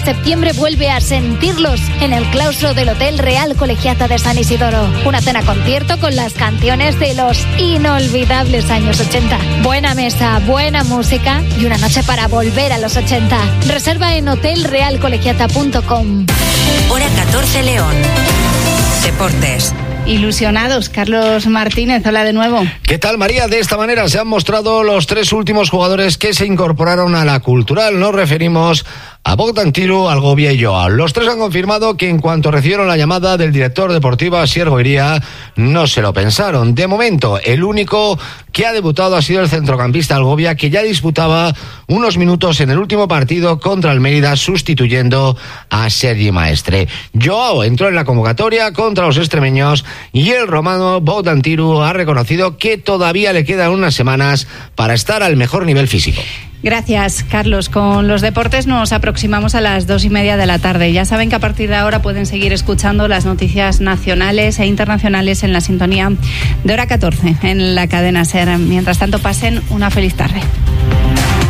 Septiembre vuelve a sentirlos en el claustro del Hotel Real Colegiata de San Isidoro. Una cena concierto con las canciones de los inolvidables años 80. Buena mesa, buena música y una noche para volver a los 80. Reserva en hotelrealcolegiata.com. Hora 14 León. Deportes. Ilusionados, Carlos Martínez, hola de nuevo. ¿Qué tal, María? De esta manera se han mostrado los 3 últimos jugadores que se incorporaron a la Cultural. Nos referimos a Bogdan Tiru, Algovia y Joao. Los 3 han confirmado que en cuanto recibieron la llamada del director deportivo Asier Goiría, no se lo pensaron. De momento, el único que ha debutado ha sido el centrocampista Algovia, que ya disputaba unos minutos en el último partido contra el Mérida, sustituyendo a Sergi Maestre. Joao entró en la convocatoria contra los extremeños y el romano Bogdan Tiru ha reconocido que todavía le quedan unas semanas para estar al mejor nivel físico. Gracias, Carlos. Con los deportes nos aproximamos a las 2:30 de la tarde. Ya saben que a partir de ahora pueden seguir escuchando las noticias nacionales e internacionales en la sintonía de Hora 14 en la cadena SER. Mientras tanto, pasen una feliz tarde.